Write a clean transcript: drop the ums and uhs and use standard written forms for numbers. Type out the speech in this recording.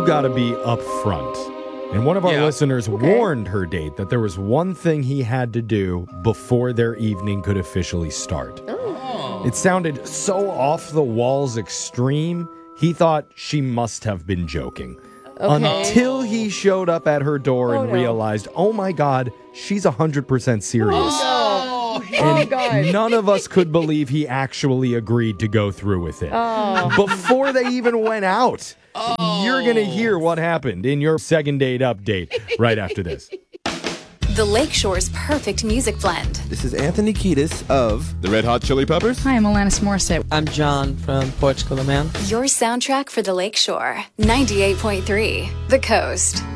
you got to be upfront. And one of our listeners warned her date that there was one thing he had to do before their evening could officially start. Oh. It sounded so off the walls extreme, he thought she must have been joking. Okay. Until he showed up at her door and realized, oh my God, she's 100% serious. And none of us could believe he actually agreed to go through with it. Before they even went out. You're going to hear what happened in your second date update right after this. The Lakeshore's perfect music blend. This is Anthony Kiedis of the Red Hot Chili Peppers. Hi, I'm Alanis Morissette. I'm John from Portugal, the Man. Your soundtrack for the Lakeshore. 98.3 The Coast.